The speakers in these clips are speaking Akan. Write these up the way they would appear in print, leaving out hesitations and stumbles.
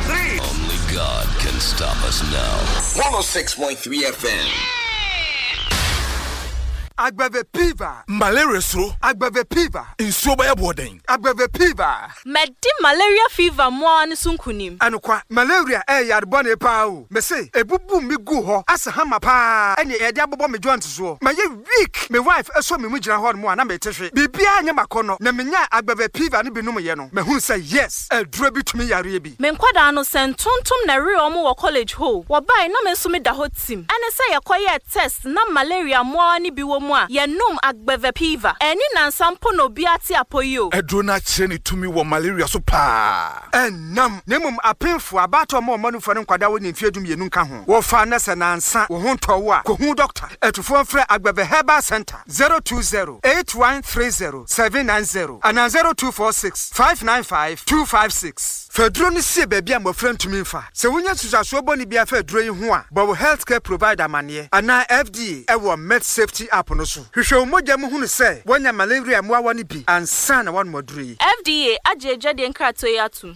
106.3. Only God can stop us now. 106.3 FM. Agbave Piva. Malaria so. Agbave Piva. Insuo ba yabodeng. Agbave Piva. Medi malaria fever mo an sunkunim. Anokwa malaria yarbone pa o. Me say ebubu mi gu ho asahama pa. Ene ye de abobo me joint so. Ma ye weak. Me wife eso me mu gina ho mo na me tehwe. Bibia anya makono. Na menya Agbave Piva ne binum ye no. Me hu say yes. Eduro bi tumi yare bi. Me nkwada no sentontom na re omo wo college ho. Wo bai na me so me da ho tim. Ene say yakoye test na malaria mo ani bi wo mu a ye num Agbave Piva. Eni na nsampo no bi ate apoyo. Eduro na kire ni tumi wo malaria so pa. Enam nemum apemfo abato mo manufo ne nkwada wo ne mfiedum ye nka ho. Wo fa na se nansa wo ho ntowo a ko hu doctor. Etufo mfre Agbave Herbal Center 020-8130-790 and 0246-595-256. Fedro ni se bebia mo frentumi mfa. Se wonya susaso boni bia fedro yi ho a, bo healthcare provider mane ana FDA e wo med safety app no so. Hwehwe moja mu hunu se wonya malaria mo awani bi ansa na won moduri. FDA ajeje de nkrato yatu.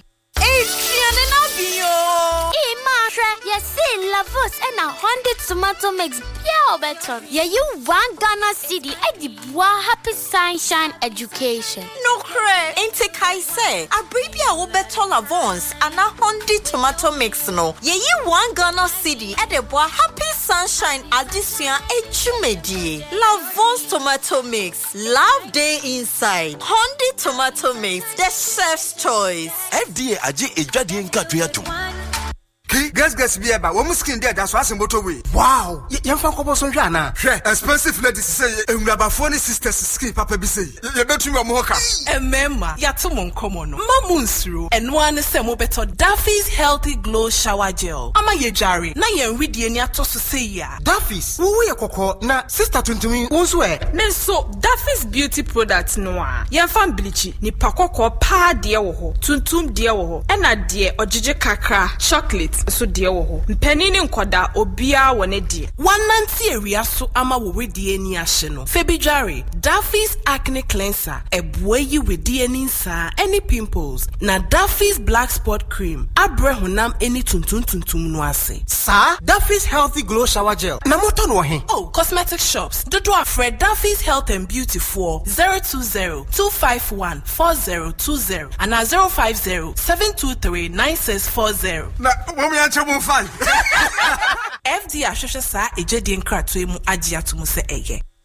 Yes, Lavos and a 100 tomato mix. Yeah, better. Yeah, you want Ghana City at the Bois Happy Sunshine Education. No cray. Ain't I say a baby will better Lavons and a 100 tomato mix. No, yeah, you want Ghana City at the Bois Happy Sunshine Edition Echumedi. Lavons tomato mix. Love day inside. 100 tomato mix. The chef's choice. FDA aje ejwade nkatu yato. Guess be eba wo muskin there that's why motorway. Wow. Yemfa kobo so hwa na. Hwe expensive ladies say enwurabafo ne sisters skin papa bi say. Ye betumi mo hoka. Emema yato mo nkomo no. Mamu nsuro. Eno ane se mo beto Duffy's Healthy Glow Shower Gel. Ama ye jare na ye nwidie ni atoso sei ya. Duffy's wo ye kokko na sister tuntumi wo nso e. Me so Duffy's beauty products no a. Yemfa bleach ni pakokko pa de wo ho. Tuntum de wo ho. Ena de ojeje kakra chocolate so de wo ho. Mpanini nkoda obia wone de. Wananti area so ama wo wedie ni ahye no. Febijare Duffy's Acne Cleanser ebue yi wedie ni nsa any pimples na Duffy's Black Spot Cream abre honam any tuntum no ase. Sa Duffy's Healthy Glow Shower Gel. Na moto no he. Oh, cosmetic shops. Dodo afred Duffy's Health and Beauty for 020-251-4020 and 050-723-9640. Na wo me anche mo fine. FD ahwehwe sa ejedi nkratoe mu agye ato mu se eye.